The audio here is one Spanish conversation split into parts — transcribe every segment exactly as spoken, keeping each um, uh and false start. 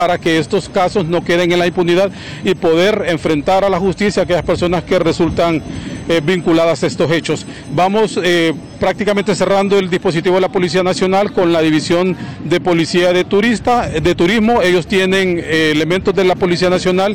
para que estos casos no queden en la impunidad y poder enfrentar a la justicia a aquellas personas que resultan eh, vinculadas a estos hechos. Vamos eh, prácticamente cerrando el dispositivo de la Policía Nacional con la División de Policía de, turista, de Turismo. Ellos tienen eh, elementos de la Policía Nacional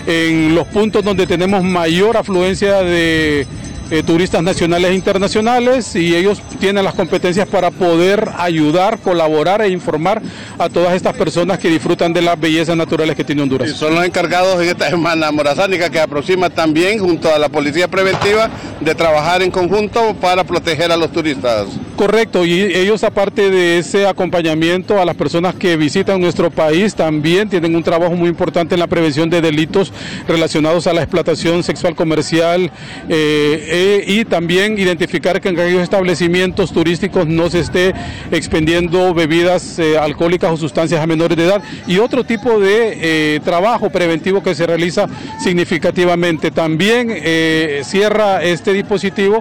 en los puntos donde tenemos mayor afluencia de Eh, turistas nacionales e internacionales, y ellos tienen las competencias para poder ayudar, colaborar e informar a todas estas personas que disfrutan de las bellezas naturales que tiene Honduras. Y son los encargados en esta semana morazánica que aproxima también junto a la Policía Preventiva de trabajar en conjunto para proteger a los turistas. Correcto, y ellos, aparte de ese acompañamiento a las personas que visitan nuestro país, también tienen un trabajo muy importante en la prevención de delitos relacionados a la explotación sexual comercial, eh, eh, y también identificar que en aquellos establecimientos turísticos no se esté expendiendo bebidas eh, alcohólicas o sustancias a menores de edad, y otro tipo de eh, trabajo preventivo que se realiza significativamente. También eh, cierra este dispositivo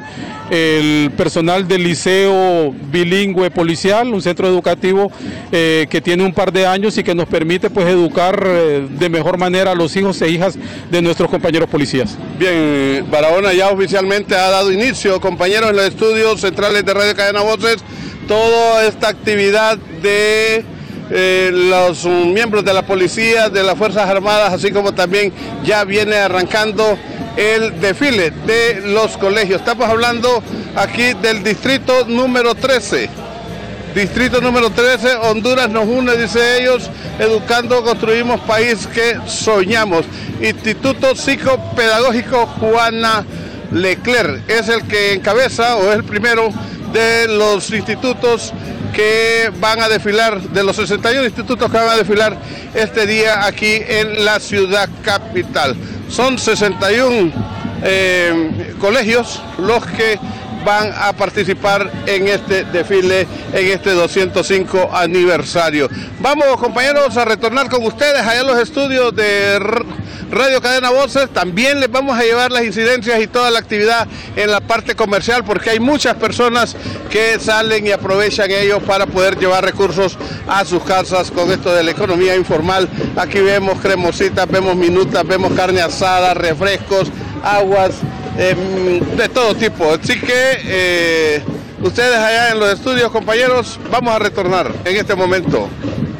el personal del Liceo Bilingüe Policial, un centro educativo eh, que tiene un par de años y que nos permite pues educar eh, de mejor manera a los hijos e hijas de nuestros compañeros policías. Bien, Barahona ya oficialmente ha dado inicio, compañeros, en los estudios centrales de Radio Cadena Voces, toda esta actividad de eh, los miembros de la policía, de las Fuerzas Armadas, así como también ya viene arrancando el desfile de los colegios. Estamos hablando aquí del distrito número trece. Distrito número trece, Honduras nos une, dice ellos, educando construimos país que soñamos. Instituto Psicopedagógico Juana Leclerc es el que encabeza, o es el primero de los institutos que van a desfilar, de los sesenta y uno institutos que van a desfilar este día aquí en la ciudad capital. Son sesenta y uno eh, colegios los que van a participar en este desfile, en este doscientos cinco aniversario. Vamos, compañeros, a retornar con ustedes allá en los estudios de Radio Cadena Voces. También les vamos a llevar las incidencias y toda la actividad en la parte comercial, porque hay muchas personas que salen y aprovechan ellos para poder llevar recursos a sus casas con esto de la economía informal. Aquí vemos cremositas, vemos minutas, vemos carne asada, refrescos, aguas, eh, de todo tipo. Así que eh, ustedes allá en los estudios, compañeros, vamos a retornar en este momento.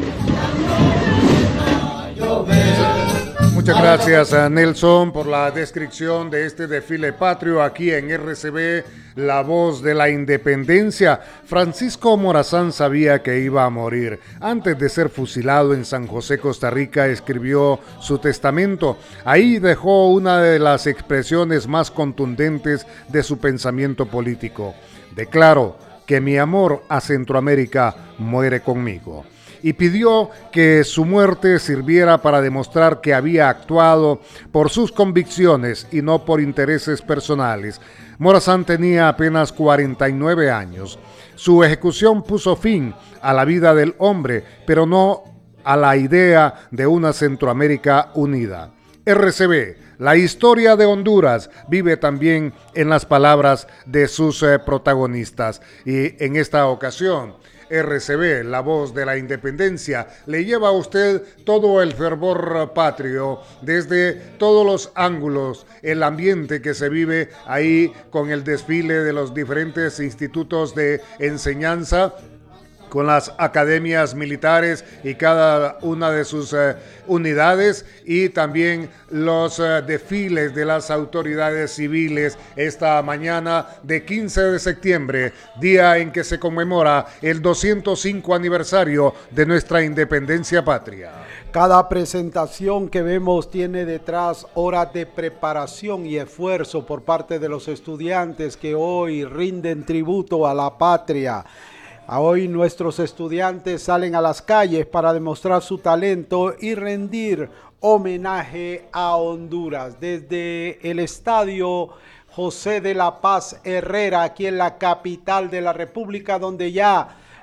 Muchas gracias a Nelson por la descripción de este desfile patrio aquí en R C B, La Voz de la Independencia. Francisco Morazán sabía que iba a morir. Antes de ser fusilado en San José, Costa Rica, escribió su testamento. Ahí dejó una de las expresiones más contundentes de su pensamiento político. Declaro que mi amor a Centroamérica muere conmigo. Y pidió que su muerte sirviera para demostrar que había actuado por sus convicciones y no por intereses personales. Morazán tenía apenas cuarenta y nueve años. Su ejecución puso fin a la vida del hombre, pero no a la idea de una Centroamérica unida. R C B, la historia de Honduras, vive también en las palabras de sus eh, protagonistas. Y en esta ocasión, R C B, La Voz de la Independencia, le lleva a usted todo el fervor patrio, desde todos los ángulos, el ambiente que se vive ahí con el desfile de los diferentes institutos de enseñanza, con las academias militares y cada una de sus eh, unidades, y también los eh, desfiles de las autoridades civiles esta mañana de quince de septiembre, día en que se conmemora el doscientos cinco aniversario de nuestra independencia patria. Cada presentación que vemos tiene detrás horas de preparación y esfuerzo por parte de los estudiantes que hoy rinden tributo a la patria. Hoy nuestros estudiantes salen a las calles para demostrar su talento y rendir homenaje a Honduras. Desde el estadio José de la Paz Herrera, aquí en la capital de la República, donde ya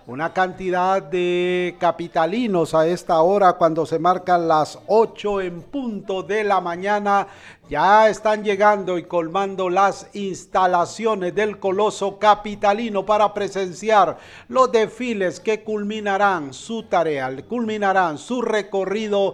Una cantidad de capitalinos a esta hora, cuando se marcan las ocho en punto de la mañana, ya están llegando y colmando las instalaciones del Coloso Capitalino para presenciar los desfiles que culminarán su tarea, culminarán su recorrido